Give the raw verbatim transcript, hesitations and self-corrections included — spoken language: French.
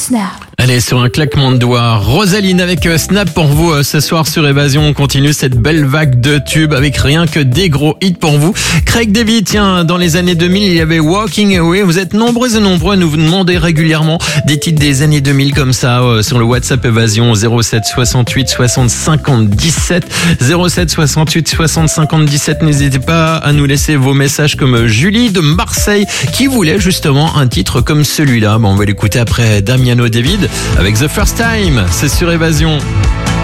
Snap. Allez, sur un claquement de doigts, Rosaline avec euh, Snap pour vous euh, ce soir sur Évasion. On continue cette belle vague de tubes avec rien que des gros hits pour vous. Craig David, tiens, dans les années deux mille, il y avait Walking Away. Vous êtes nombreux et nombreux à nous demander régulièrement des titres des années deux mille comme ça euh, sur le WhatsApp Évasion zéro sept soixante-huit soixante cinquante dix-sept zéro sept soixante-huit soixante cinquante dix-sept. N'hésitez pas à nous laisser vos messages comme Julie de Marseille qui voulait justement un titre comme celui-là. Bon, on va l'écouter après Damiano David avec The First Time. C'est sur Évasion.